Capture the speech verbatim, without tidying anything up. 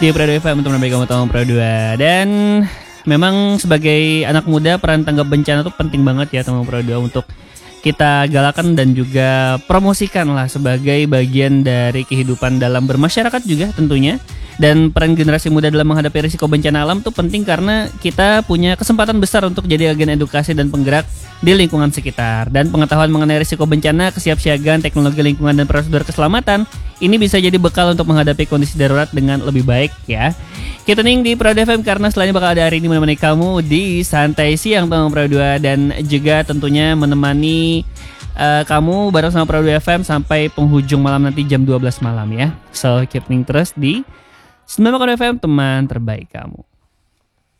di Pro dua F M untuk menambah kamu tahu Pro dua. Dan memang sebagai anak muda peran tanggap bencana itu penting banget ya teman Pro dua untuk kita galakan dan juga promosikan lah sebagai bagian dari kehidupan dalam bermasyarakat juga tentunya. Dan peran generasi muda dalam menghadapi risiko bencana alam itu penting karena kita punya kesempatan besar untuk jadi agen edukasi dan penggerak di lingkungan sekitar. Dan pengetahuan mengenai risiko bencana, kesiapsiagaan, teknologi lingkungan dan prosedur keselamatan ini bisa jadi bekal untuk menghadapi kondisi darurat dengan lebih baik ya. Kita ning di Pro dua F M karena setelahnya bakal ada hari ini menemani kamu di Santai Siang Bang Pro dua dan juga tentunya menemani uh, kamu bareng sama Pro dua F M sampai penghujung malam nanti jam dua belas malam ya. So keep ning terus di sembilan puluh F M teman terbaik kamu.